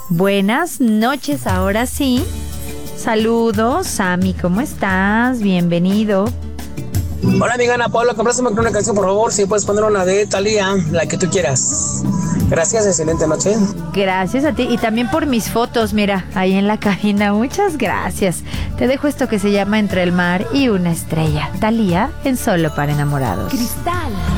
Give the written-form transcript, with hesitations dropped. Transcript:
Buenas noches, ahora sí. Saludos, Sammy, ¿cómo estás? Bienvenido. Hola, amiga Ana Paula, comprástame una canción, por favor. Si puedes poner una de Thalía, la que tú quieras. Gracias, excelente noche. Gracias a ti y también por mis fotos, mira, ahí en la cabina. Muchas gracias. Te dejo esto que se llama Entre el mar y una estrella. Thalía en Solo para Enamorados. Cristal.